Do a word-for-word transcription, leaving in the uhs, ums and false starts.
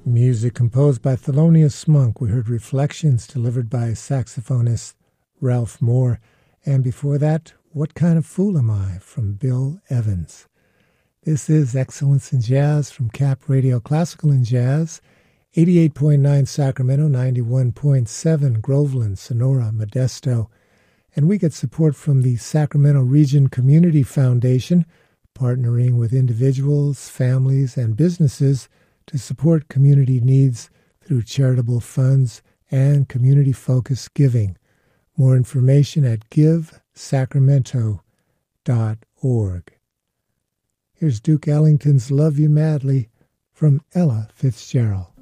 Music composed by Thelonious Monk. We heard Reflections delivered by saxophonist Ralph Moore. And before that, What Kind of Fool Am I from Bill Evans. This is Excellence in Jazz from Cap Radio Classical and Jazz, eighty-eight point nine Sacramento, ninety-one point seven Groveland, Sonora, Modesto. And we get support from the Sacramento Region Community Foundation, partnering with individuals, families, and businesses to support community needs through charitable funds and community-focused giving. More information at give sacramento dot org. Here's Duke Ellington's Love You Madly from Ella Fitzgerald.